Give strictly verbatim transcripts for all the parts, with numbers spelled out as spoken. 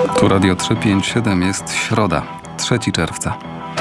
Tu Radio trzysta pięćdziesiąt siedem, jest środa, trzeciego czerwca.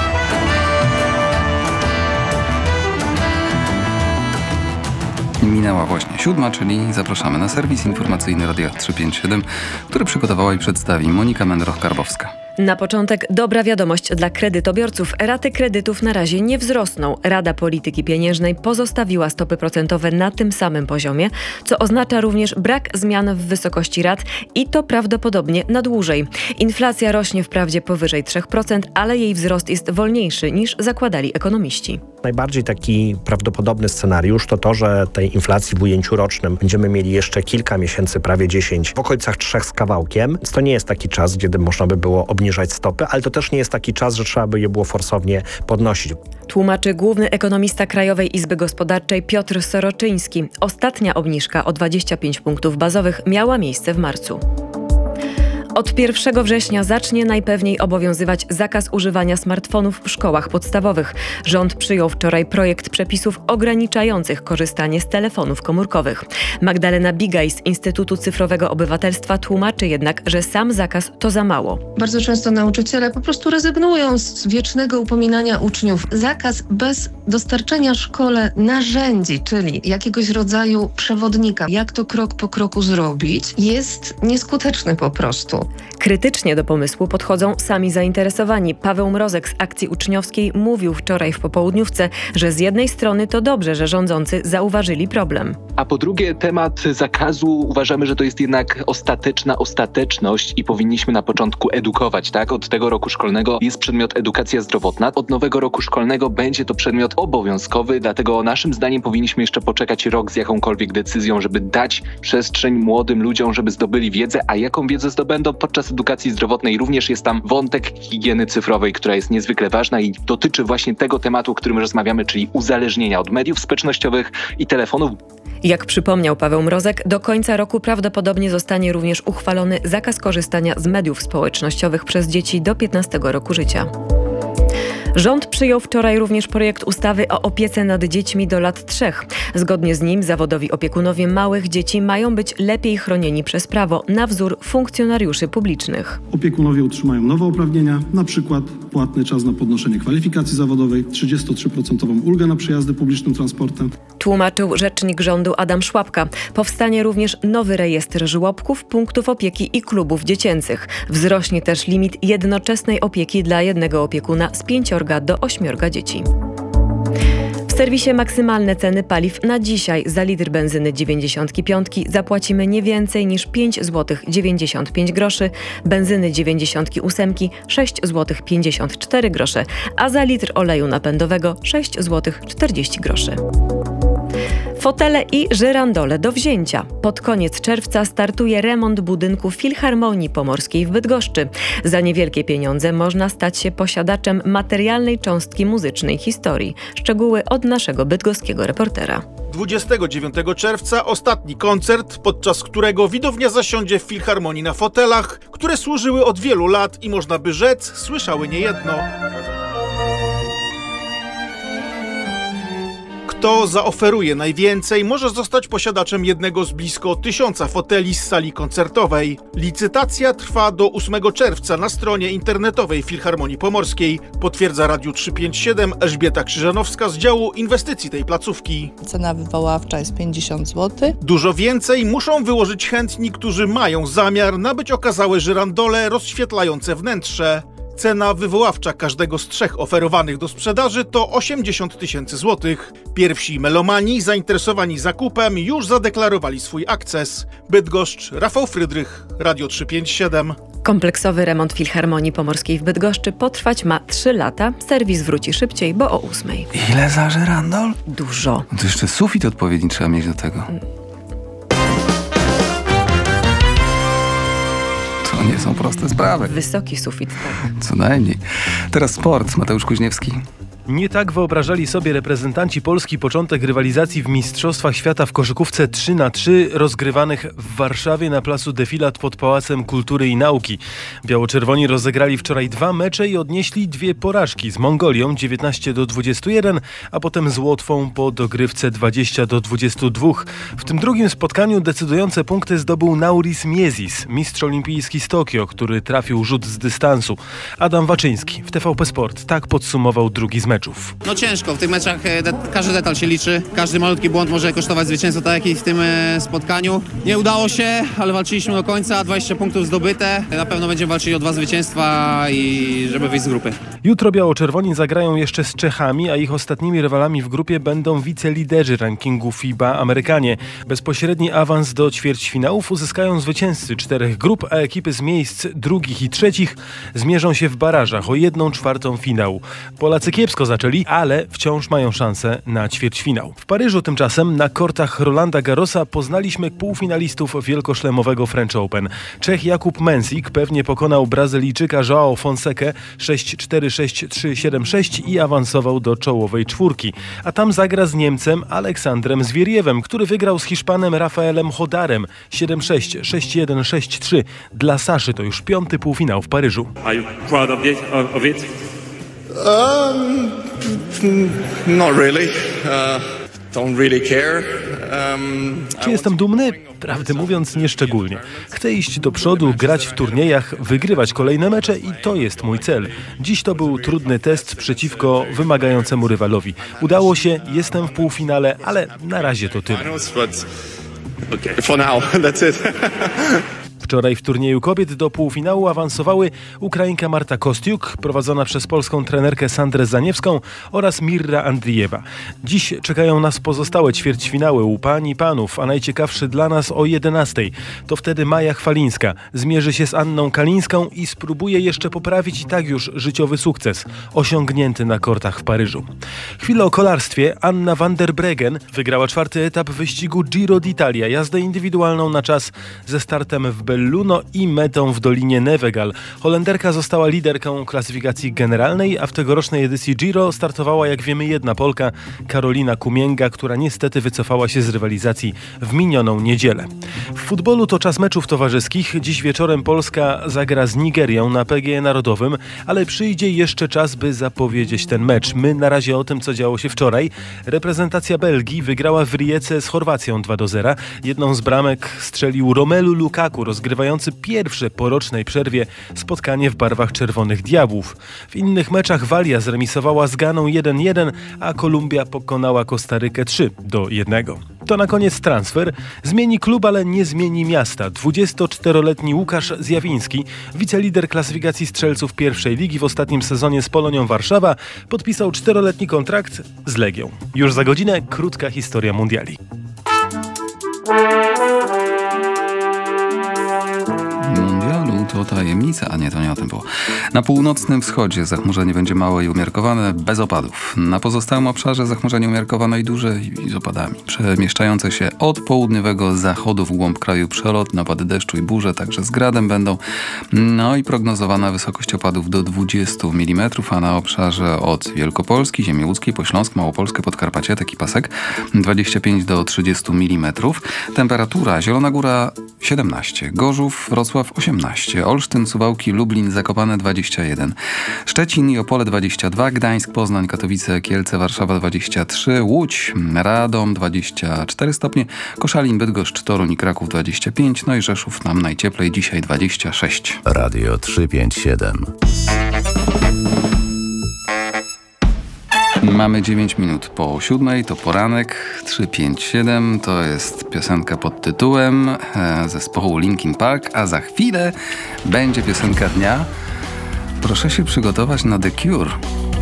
Minęła właśnie siódma, czyli zapraszamy na serwis informacyjny Radia trzysta pięćdziesiąt siedem, który przygotowała i przedstawi Monika Mendroch-Karbowska. Na początek dobra wiadomość dla kredytobiorców. Raty kredytów na razie nie wzrosną. Rada Polityki Pieniężnej pozostawiła stopy procentowe na tym samym poziomie, co oznacza również brak zmian w wysokości rat i to prawdopodobnie na dłużej. Inflacja rośnie wprawdzie powyżej trzy procent, ale jej wzrost jest wolniejszy niż zakładali ekonomiści. Najbardziej taki prawdopodobny scenariusz to to, że tej inflacji w ujęciu rocznym będziemy mieli jeszcze kilka miesięcy, prawie dziesięć, w okolicach trzech z kawałkiem. Więc to nie jest taki czas, kiedy można by było obniżać stopy, ale to też nie jest taki czas, że trzeba by je było forsownie podnosić. Tłumaczy główny ekonomista Krajowej Izby Gospodarczej Piotr Soroczyński. Ostatnia obniżka o dwadzieścia pięć punktów bazowych miała miejsce w marcu. Od pierwszego września zacznie najpewniej obowiązywać zakaz używania smartfonów w szkołach podstawowych. Rząd przyjął wczoraj projekt przepisów ograniczających korzystanie z telefonów komórkowych. Magdalena Bigaj z Instytutu Cyfrowego Obywatelstwa tłumaczy jednak, że sam zakaz to za mało. Bardzo często nauczyciele po prostu rezygnują z wiecznego upominania uczniów. Zakaz bez dostarczenia szkole narzędzi, czyli jakiegoś rodzaju przewodnika, jak to krok po kroku zrobić, jest nieskuteczny po prostu. Krytycznie do pomysłu podchodzą sami zainteresowani. Paweł Mrozek z Akcji Uczniowskiej mówił wczoraj w popołudniówce, że z jednej strony to dobrze, że rządzący zauważyli problem. A po drugie, temat zakazu uważamy, że to jest jednak ostateczna ostateczność i powinniśmy na początku edukować, tak? Od tego roku szkolnego jest przedmiot edukacja zdrowotna. Od nowego roku szkolnego będzie to przedmiot obowiązkowy, dlatego naszym zdaniem powinniśmy jeszcze poczekać rok z jakąkolwiek decyzją, żeby dać przestrzeń młodym ludziom, żeby zdobyli wiedzę, a jaką wiedzę zdobędą podczas edukacji zdrowotnej. Również jest tam wątek higieny cyfrowej, która jest niezwykle ważna i dotyczy właśnie tego tematu, o którym rozmawiamy, czyli uzależnienia od mediów społecznościowych i telefonów. Jak przypomniał Paweł Mrozek, do końca roku prawdopodobnie zostanie również uchwalony zakaz korzystania z mediów społecznościowych przez dzieci do piętnastego roku życia. Rząd przyjął wczoraj również projekt ustawy o opiece nad dziećmi do lat trzech. Zgodnie z nim zawodowi opiekunowie małych dzieci mają być lepiej chronieni przez prawo, na wzór funkcjonariuszy publicznych. Opiekunowie otrzymają nowe uprawnienia, na przykład płatny czas na podnoszenie kwalifikacji zawodowej, trzydziestotrzyprocentową ulgę na przejazdy publicznym transportem. Tłumaczył rzecznik rządu Adam Szłapka. Powstanie również nowy rejestr żłobków, punktów opieki i klubów dziecięcych. Wzrośnie też limit jednoczesnej opieki dla jednego opiekuna z pięciorga do ośmiorga dzieci. W serwisie maksymalne ceny paliw na dzisiaj. Za litr benzyny dziewięćdziesiąt pięć zapłacimy nie więcej niż pięć złotych dziewięćdziesiąt pięć groszy, benzyny dziewięćdziesiąt osiem sześć złotych pięćdziesiąt cztery grosze, a za litr oleju napędowego sześć złotych czterdzieści groszy. Fotele i żyrandole do wzięcia. Pod koniec czerwca startuje remont budynku Filharmonii Pomorskiej w Bydgoszczy. Za niewielkie pieniądze można stać się posiadaczem materialnej cząstki muzycznej historii. Szczegóły od naszego bydgoskiego reportera. dwudziestego dziewiątego czerwca ostatni koncert, podczas którego widownia zasiądzie w Filharmonii na fotelach, które służyły od wielu lat i można by rzec, słyszały niejedno. Kto zaoferuje najwięcej, może zostać posiadaczem jednego z blisko tysiąca foteli z sali koncertowej. Licytacja trwa do ósmego czerwca na stronie internetowej Filharmonii Pomorskiej, potwierdza Radiu trzysta pięćdziesiąt siedem Elżbieta Krzyżanowska z działu inwestycji tej placówki. Cena wywoławcza jest pięćdziesiąt złotych. Dużo więcej muszą wyłożyć chętni, którzy mają zamiar nabyć okazałe żyrandole rozświetlające wnętrze. Cena wywoławcza każdego z trzech oferowanych do sprzedaży to osiemdziesiąt tysięcy złotych. Pierwsi melomani zainteresowani zakupem już zadeklarowali swój akces. Bydgoszcz, Rafał Frydrych, Radio trzysta pięćdziesiąt siedem. Kompleksowy remont Filharmonii Pomorskiej w Bydgoszczy potrwać ma trzy lata. Serwis wróci szybciej, bo o ósmej. Ile za żyrandol? Dużo. No to jeszcze sufit odpowiedni trzeba mieć do tego. To nie są proste sprawy. Wysoki sufit, tak. Co najmniej. Teraz sport. Mateusz Kuźniewski. Nie tak wyobrażali sobie reprezentanci Polski początek rywalizacji w Mistrzostwach Świata w koszykówce trzy na trzy rozgrywanych w Warszawie na placu Defilat pod Pałacem Kultury i Nauki. Biało-czerwoni rozegrali wczoraj dwa mecze i odnieśli dwie porażki z Mongolią dziewiętnaście do dwudziestu jeden, a potem z Łotwą po dogrywce dwadzieścia do dwudziestu dwóch. W tym drugim spotkaniu decydujące punkty zdobył Nauris Miezis, mistrz olimpijski z Tokio, który trafił rzut z dystansu. Adam Waczyński w T V P Sport tak podsumował drugi z meczów. No ciężko, w tych meczach de- każdy detal się liczy, każdy malutki błąd może kosztować zwycięstwo, tak jak i w tym e, spotkaniu. Nie udało się, ale walczyliśmy do końca, dwadzieścia punktów zdobyte. Na pewno będziemy walczyli o dwa zwycięstwa i żeby wyjść z grupy. Jutro biało-czerwoni zagrają jeszcze z Czechami, a ich ostatnimi rywalami w grupie będą wiceliderzy rankingu FIBA Amerykanie. Bezpośredni awans do ćwierćfinałów uzyskają zwycięzcy czterech grup, a ekipy z miejsc drugich i trzecich zmierzą się w barażach o jedną czwartą finału. Polacy kiepsko zaczęli, ale wciąż mają szansę na ćwierćfinał. W Paryżu tymczasem na kortach Rolanda Garrosa poznaliśmy półfinalistów wielkoszlemowego French Open. Czech Jakub Mensik pewnie pokonał Brazylijczyka João Fonsekę sześć cztery, sześć trzy, siedem sześć i awansował do czołowej czwórki. A tam zagra z Niemcem Aleksandrem Zwieriewem, który wygrał z Hiszpanem Rafaelem Hodarem siedem sześć, sześć jeden, sześć trzy. Dla Saszy to już piąty półfinał w Paryżu. Are you proud of it? Of it? Um, not really. Uh, don't really care. Um, Czy jestem dumny? Prawdę mówiąc, nieszczególnie. Chcę iść do przodu, grać w turniejach, wygrywać kolejne mecze i to jest mój cel. Dziś to był trudny test przeciwko wymagającemu rywalowi. Udało się, jestem w półfinale, ale na razie to tyle. Okay, for now, that's it. Wczoraj w turnieju kobiet do półfinału awansowały Ukrainka Marta Kostiuk, prowadzona przez polską trenerkę Sandrę Zaniewską, oraz Mirra Andrijewa. Dziś czekają nas pozostałe ćwierćfinały u pań i panów, a najciekawszy dla nas o jedenastej. To wtedy Maja Chwalińska zmierzy się z Anną Kalińską i spróbuje jeszcze poprawić i tak już życiowy sukces osiągnięty na kortach w Paryżu. Chwilę o kolarstwie. Anna van der Breggen wygrała czwarty etap wyścigu Giro d'Italia, jazdę indywidualną na czas ze startem w Belluno i metą w Dolinie Nevegal. Holenderka została liderką klasyfikacji generalnej, a w tegorocznej edycji Giro startowała, jak wiemy, jedna Polka, Karolina Kumięga, która niestety wycofała się z rywalizacji w minioną niedzielę. W futbolu to czas meczów towarzyskich. Dziś wieczorem Polska zagra z Nigerią na P G E Narodowym, ale przyjdzie jeszcze czas, by zapowiedzieć ten mecz. My na razie o tym, co działo się wczoraj. Reprezentacja Belgii wygrała w Rijece z Chorwacją dwa do zera. Jedną z bramek strzelił Romelu Lukaku, rozgrywający pierwsze po rocznej przerwie spotkanie w barwach Czerwonych Diabłów. W innych meczach Walia zremisowała z Ganą jeden jeden, a Kolumbia pokonała Kostarykę trzy do jednego. To na koniec transfer. Zmieni klub, ale nie zmieni miasta. dwudziestoczteroletni Łukasz Zjawiński, wicelider klasyfikacji strzelców pierwszej ligi w ostatnim sezonie z Polonią Warszawa, podpisał czteroletni kontrakt z Legią. Już za godzinę krótka historia mundiali. To tajemnica, a nie, to nie o tym było. Na północnym wschodzie zachmurzenie będzie małe i umiarkowane, bez opadów. Na pozostałym obszarze zachmurzenie umiarkowane i duże i z opadami. Przemieszczające się od południowego zachodu w głąb kraju przelot, napady deszczu i burze, także z gradem będą. No i prognozowana wysokość opadów do dwudziestu milimetrów, a na obszarze od Wielkopolski, Ziemi Łódzkiej, po Śląsk, Małopolskę, Podkarpacie, taki pasek, dwadzieścia pięć do trzydziestu milimetrów. Temperatura: Zielona Góra siedemnaście, Gorzów, Wrocław osiemnaście, Olsztyn, Suwałki, Lublin, Zakopane dwadzieścia jeden, Szczecin i Opole dwadzieścia dwa, Gdańsk, Poznań, Katowice, Kielce, Warszawa dwadzieścia trzy, Łódź, Radom dwadzieścia cztery stopnie, Koszalin, Bydgoszcz, Toruń i Kraków dwadzieścia pięć, no i Rzeszów nam najcieplej dzisiaj dwadzieścia sześć. Radio trzysta pięćdziesiąt siedem. Mamy dziewięć minut po siódmej, to poranek trzysta pięćdziesiąt siedem, to jest piosenka pod tytułem e, zespołu Linkin Park, a za chwilę będzie piosenka dnia. Proszę się przygotować na The Cure.